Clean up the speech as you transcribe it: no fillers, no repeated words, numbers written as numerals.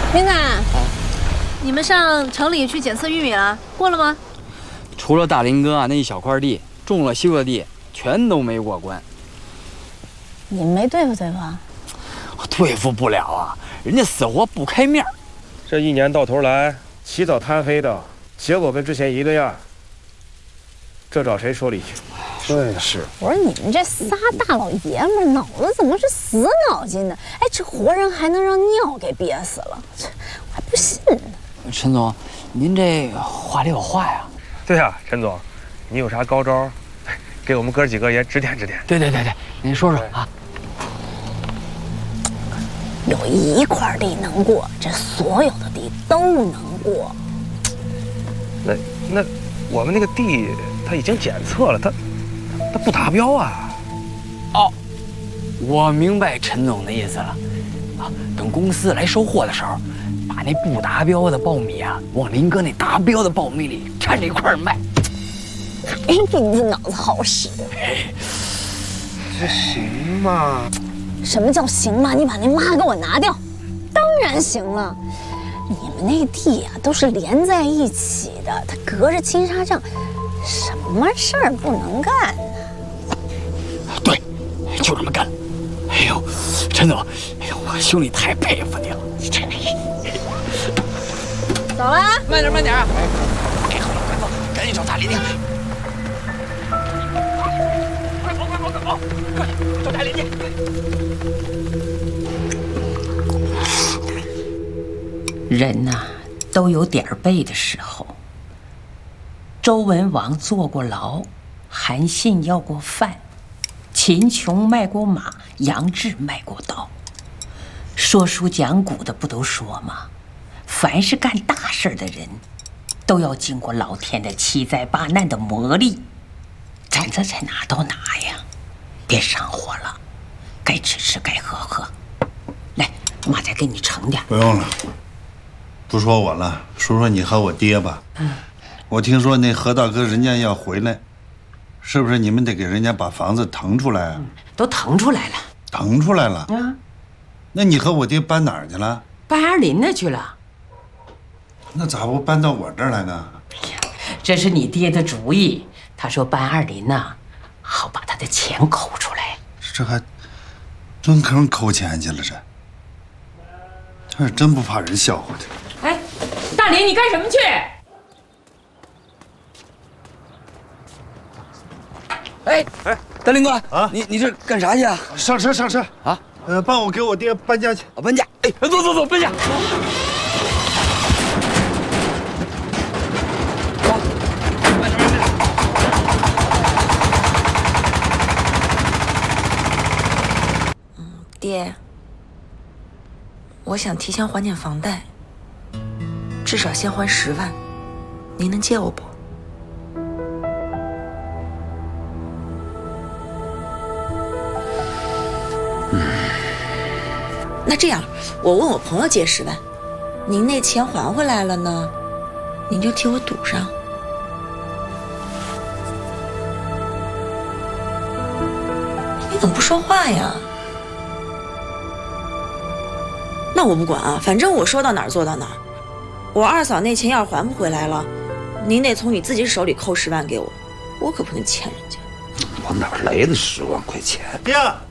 林仔，你们上城里去检测玉米了，过了吗？ 除了大林哥啊那一小块地，种了修的地全都没过关。 你们没对付对付？ 我对付不了啊，人家死活不开面。 这一年到头来起早贪黑的，结果跟之前一个样。这找谁说理去？ 对，是。 我说你们这仨大老爷们儿脑子怎么是死脑筋的？哎，这活人还能让尿给憋死了，我还不信呢。 陈总，您这话里有话呀。 对呀，陈总，你有啥高招，给我们哥几个也指点指点。 对，您说说啊。 有一块地能过，这所有的地都能过。 那我们那个地它已经检测了，它不达标啊。 哦，我明白陈总的意思了。啊，等公司来收货的时候，把那不达标的苞米啊，往林哥那达标的苞米里掺着一块卖。 哎，你这脑子好使。 这行吗？ 什么叫行吗？你把那妈给我拿掉。当然行了。你们那地啊都是连在一起的，它隔着金沙帐，什么事儿不能干呢？ 对，就这么干。哎呦，陈总，哎呦，我兄弟太佩服你了。 走了， 慢点。哎，该走，赶紧找大林去。快跑！快找大林去。 人呐，都有点儿背的时候。周文王坐过牢，韩信要过饭，秦琼卖过马，杨志卖过刀。说书讲古的不都说吗？凡是干大事的人，都要经过老天的七灾八难的磨砺。咱这在哪都拿呀，别上火了，该吃该喝。来，妈再给你盛点。 不用了。不说我了，说说你和我爹吧。我听说那何大哥人家要回来，是不是你们得给人家把房子腾出来啊？ 都腾出来了。 腾出来了啊？那你和我爹搬哪儿去了？ 搬二林那去了。 那咋不搬到我这儿来呢？ 哎呀，这是你爹的主意。他说搬二林呐，好把他的钱抠出来。 这还蹲坑抠钱去了这？他是真不怕人笑话他。 哎，大林，你干什么去？ 哎，大林哥啊，你这干啥去啊？ 上车啊！帮我给我爹搬家去。 搬家！哎，走，搬家！走，慢点。 爹，我想提前还点房贷，至少先还10万，您能借我不？那这样，我问我朋友借10万，您那钱还回来了呢，您就替我赌上。你怎么不说话呀？那我不管啊，反正我说到哪儿做到哪儿。我二嫂那钱要是还不回来了，您得从你自己手里扣10万给我，我可不能欠人家。 我哪来的10万块钱？ 爹。